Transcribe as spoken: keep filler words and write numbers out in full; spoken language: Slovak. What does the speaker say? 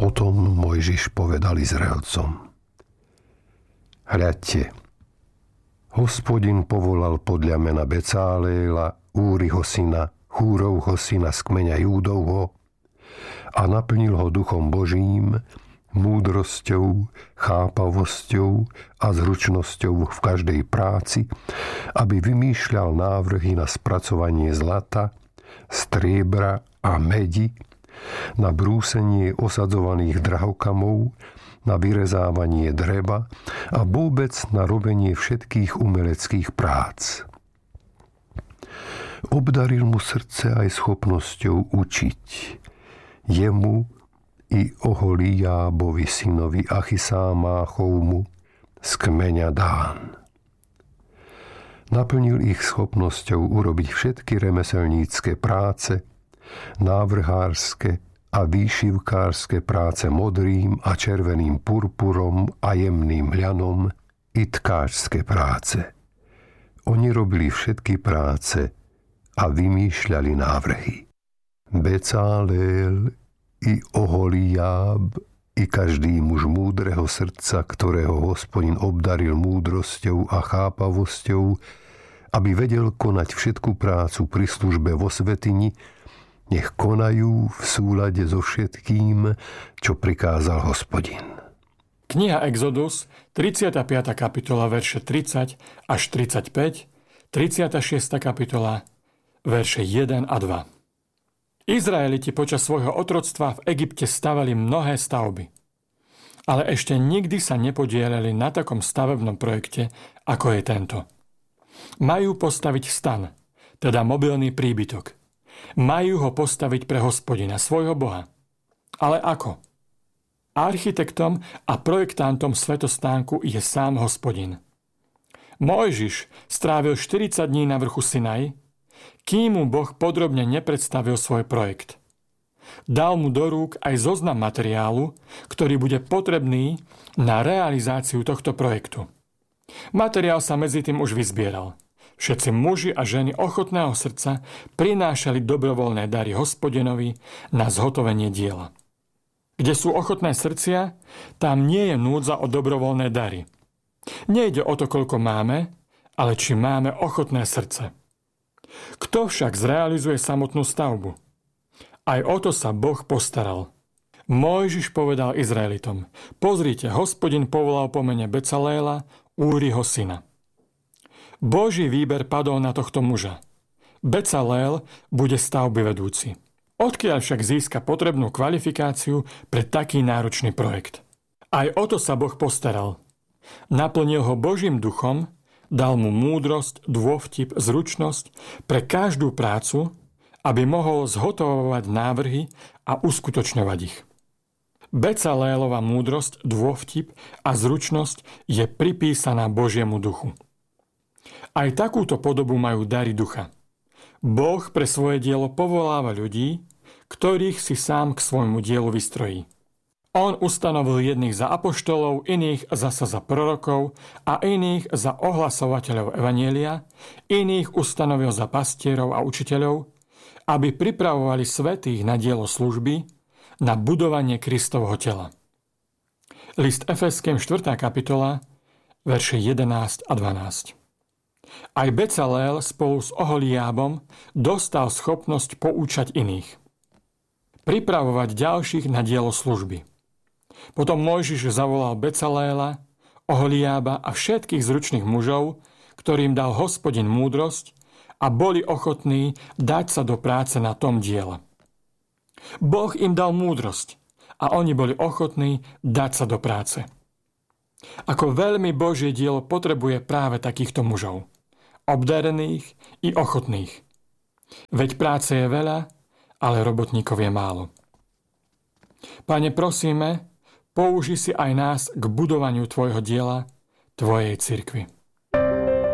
Potom Mojžiš povedal Izraelcom: Hľadte, Hospodin povolal podľa mena Becáléla, Úriho syna, Chúrovho syna z kmeňa Júdovho a naplnil ho duchom Božím, múdrosťou, chápavosťou a zručnosťou v každej práci, aby vymýšľal návrhy na spracovanie zlata, striebra a medi, na brúsenie osadzovaných drahokamov, na vyrezávanie dreva a vôbec na robenie všetkých umeleckých prác. Obdaril mu srdce aj schopnosťou učiť. Jemu i Oholiábovi synovi Achisámáchovmu z kmeňa Dán. Naplnil ich schopnosťou urobiť všetky remeselnícke práce, návrhárske a výšivkárske práce modrým a červeným purpurom a jemným ľanom i tkáčske práce. Oni robili všetky práce a vymýšľali návrhy. Becáleel i Oholiáb i každý muž múdreho srdca, ktorého Hospodin obdaril múdrosťou a chápavosťou, aby vedel konať všetku prácu pri službe vo svätyni, nech konajú v súlade so všetkým, čo prikázal Hospodin. Kniha Exodus, tridsiata piata kapitola, verše tridsať až tridsaťpäť, tridsiata šiesta kapitola, verše jeden a dva. Izraeliti počas svojho otroctva v Egypte stavali mnohé stavby. Ale ešte nikdy sa nepodielali na takom stavebnom projekte, ako je tento. Majú postaviť stan, teda mobilný príbytok. Majú ho postaviť pre Hospodina, svojho Boha. Ale ako? Architektom a projektantom svätostánku je sám Hospodin. Mojžiš strávil štyridsať dní na vrchu Sinaj, kým mu Boh podrobne nepredstavil svoj projekt. Dal mu do rúk aj zoznam materiálu, ktorý bude potrebný na realizáciu tohto projektu. Materiál sa medzi tým už vyzbieral. Všetci muži a ženy ochotného srdca prinášali dobrovoľné dary Hospodinovi na zhotovenie diela. Kde sú ochotné srdcia, tam nie je núdza o dobrovoľné dary. Nejde o to, koľko máme, ale či máme ochotné srdce. Kto však zrealizuje samotnú stavbu? Aj o to sa Boh postaral. Mojžiš povedal Izraelitom: Pozrite, Hospodin povolal po mene Becaléla, Úriho syna. Boží výber padol na tohto muža. Becaleel bude stavby vedúci. Odkiaľ však získa potrebnú kvalifikáciu pre taký náročný projekt? Aj o to sa Boh postaral. Naplnil ho Božím duchom, dal mu múdrosť, dôvtip, zručnosť pre každú prácu, aby mohol zhotovovať návrhy a uskutočňovať ich. Becaléelova múdrosť, dôvtip a zručnosť je pripísaná Božiemu duchu. Aj takúto podobu majú dary ducha. Boh pre svoje dielo povoláva ľudí, ktorých si sám k svojmu dielu vystrojí. On ustanovil jedných za apoštolov, iných zasa za prorokov a iných za ohlasovateľov evanjelia, iných ustanovil za pastierov a učiteľov, aby pripravovali svätých na dielo služby, na budovanie Kristovho tela. List Efeským štvrtá kapitola, verše jedenásť a dvanásť. Aj Becaleel spolu s Oholiábom dostal schopnosť poučať iných. Pripravovať ďalších na dielo služby. Potom Mojžiš zavolal Becaléla, Oholiába a všetkých zručných mužov, ktorým dal Hospodin múdrosť a boli ochotní dať sa do práce na tom diele. Boh im dal múdrosť a oni boli ochotní dať sa do práce. Ako veľmi Božie dielo potrebuje práve takýchto mužov. Obdarených i ochotných. Veď práce je veľa, ale robotníkov je málo. Pane, prosíme, použij si aj nás k budovaniu tvojho diela, tvojej cirkvi.